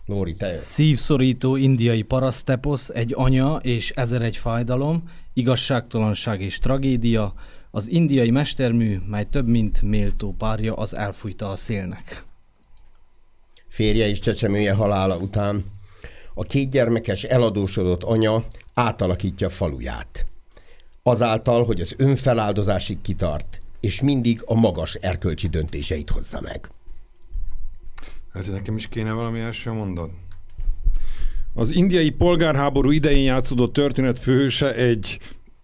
Lóri, te jössz. Szívszorító indiai paraszteposz, egy anya és 1001 fájdalom, igazságtalanság és tragédia, az indiai mestermű, mely több mint méltó párja, az elfújta a szélnek. Férje és csecsemője halála után a 2 gyermekes eladósodott anya átalakítja faluját. Azáltal, hogy az önfeláldozásig kitart, és mindig a magas erkölcsi döntéseit hozza meg. Hát nekem is kéne valami első mondat. Az indiai polgárháború idején játszódott történet főhőse egy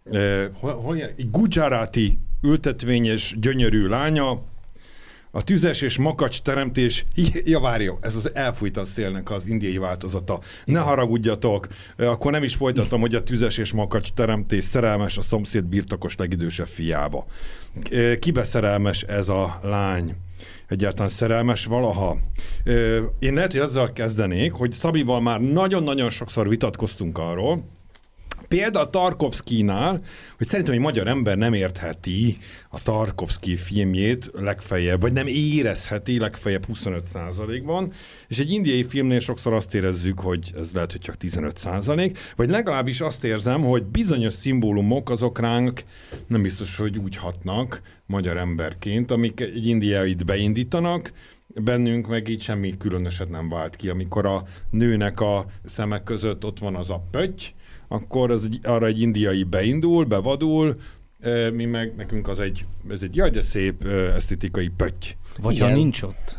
gujarati ültetvényes, gyönyörű lánya, a tüzes és makacs teremtés, várjon, ez az elfújta a szélnek az indiai változata. Ne haragudjatok, akkor nem is folytatom, hogy a tüzes és makacs teremtés szerelmes a szomszéd birtokos legidősebb fiába. Kibe szerelmes ez a lány? Egyáltalán szerelmes valaha? Én lehet, hogy azzal kezdenék, hogy Szabival már nagyon-nagyon sokszor vitatkoztunk arról, például a Tarkovszkijnál, hogy szerintem egy magyar ember nem értheti a Tarkovszkij filmjét legfeljebb, vagy nem érezheti legfeljebb 25%-ban, és egy indiai filmnél sokszor azt érezzük, hogy ez lehet, hogy csak 15%, vagy legalábbis azt érzem, hogy bizonyos szimbólumok azok ránk nem biztos, hogy úgy hatnak magyar emberként, amik egy indiait beindítanak, bennünk meg így semmi különöset nem vált ki. Amikor a nőnek a szemek között ott van az a pötty, akkor arra egy indiai beindul, bevadul, mi meg nekünk ez egy jaj, de szép esztetikai pötty. Vagy ha nincs ott.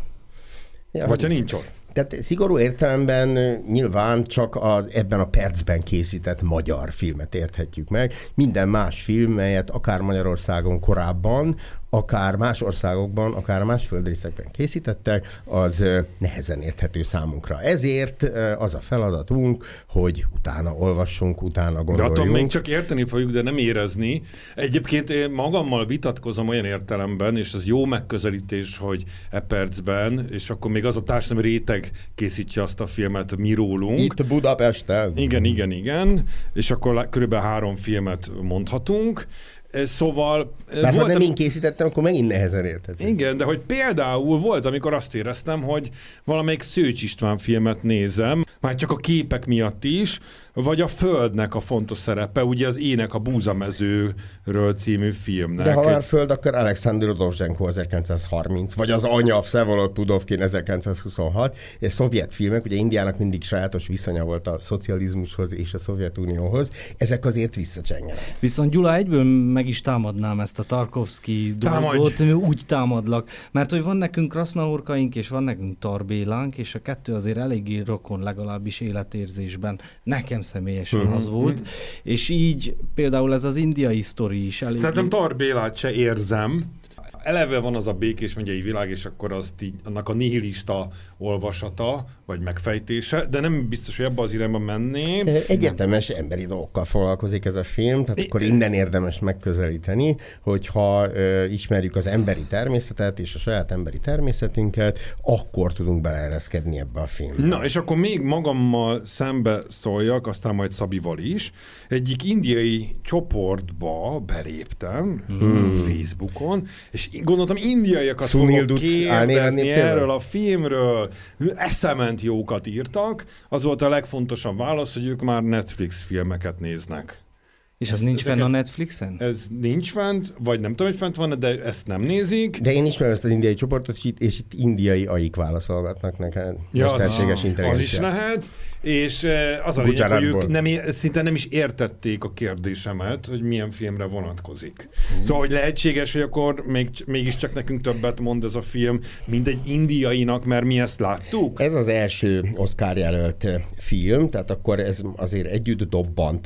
Ja, vagy ha nincs ott. Tehát szigorú értelemben nyilván csak ebben a percben készített magyar filmet érthetjük meg. Minden más film, melyet akár Magyarországon korábban, akár más országokban, akár más földrészekben készítettek, az nehezen érthető számunkra. Ezért az a feladatunk, hogy utána olvassunk, utána gondoljunk. De attól még csak érteni fogjuk, de nem érezni. Egyébként én magammal vitatkozom olyan értelemben, és az jó megközelítés, hogy percben, és akkor még az a társadalmi réteg készítse azt a filmet mi rólunk. Itt Budapesten. Igen. És akkor körülbelül 3 filmet mondhatunk. Szóval... Bár ha nem én készítettem, akkor megint nehezen érthető. Igen, de hogy például volt, amikor azt éreztem, hogy valamelyik Szőcs István filmet nézem, már csak a képek miatt is, vagy a Földnek a fontos szerepe, ugye az Ének a búzamezőről című filmnek. De ha már Föld, akkor Alexander Dovzhenko 1930, vagy az anya Vszevolod Pudovkin 1926, és szovjet filmek, ugye Indiának mindig sajátos viszonya volt a szocializmushoz és a Szovjetunióhoz, ezek azért visszacsengenek. Viszont Gyula, egyből meg is támadnám ezt a Tarkovszkij dolgot, úgy támadlak, mert hogy van nekünk Krasznaurkaink, és van nekünk Tarbélánk, és a kettő azért eléggé rokon, legalábbis életérzésben. Nekem személyesen az volt, és így például ez az indiai sztori is eléggé... Szerintem Tarbélát se érzem. Eleve van az a Békés megyei világ, és akkor annak a nihilista olvasata, vagy megfejtése, de nem biztos, hogy ebbe az irányba menném. Egyetemes emberi dolgokkal foglalkozik ez a film, tehát akkor innen érdemes megközelíteni, hogyha ismerjük az emberi természetet és a saját emberi természetünket, akkor tudunk beleereszkedni ebbe a filmbe. Na, és akkor még magammal szembe szóljak, aztán majd Szabival is. Egyik indiai csoportba beléptem Facebookon, és gondoltam, indiaiakat fogok kérdezni erről a filmről. Eszement jókat írtak. Az volt a legfontosabb válasz, hogy ők már Netflix filmeket néznek. És ez nincs fenn a Netflixen? Ez nincs fent, vagy nem tudom, hogy fent van, de ezt nem nézik. De én ismerem ezt az indiai csoportot, és itt indiai aik válaszolgatnak neked. Mesterséges intelligencia. Az is lehet, és az a lényeg, hogy ők szinte nem is értették a kérdésemet, hogy milyen filmre vonatkozik. Szóval, hogy lehetséges, hogy akkor mégiscsak nekünk többet mond ez a film, mint egy indiainak, mert mi ezt láttuk? Ez az első Oscar jelölt film, tehát akkor ez azért együtt dobbant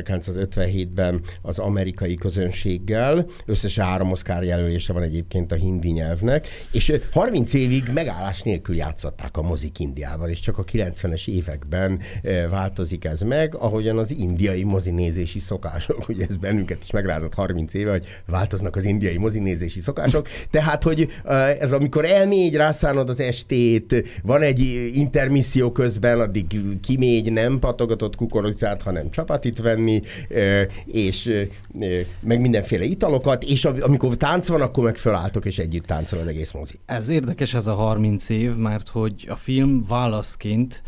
1957-ben az amerikai közönséggel. Összesen 3 Oscar jelölése van egyébként a hindi nyelvnek, és 30 évig megállás nélkül játszották a mozik Indiában, és csak a 90-es években változik ez meg, ahogyan az indiai mozinézési szokások, ugye ez bennünket is megrázott 30 éve, hogy változnak az indiai mozinézési szokások, tehát, hogy ez amikor elmégy, rászánod az estét, van egy intermisszió közben, addig kimégy, nem patogatott kukoricát, hanem csapatit venni, és meg mindenféle italokat, és amikor tánc van, akkor meg fölálltok, és együtt táncol az egész mozi. Ez érdekes ez a 30 év, mert hogy a film válaszként